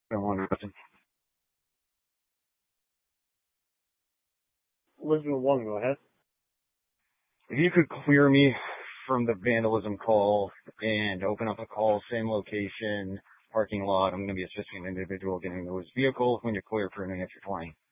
Been wondering. Elizabeth One, go ahead. If you could clear me from the vandalism call and open up a call, same location, parking lot, I'm going to be assisting an individual getting into his vehicle when you're clear for an answer 20.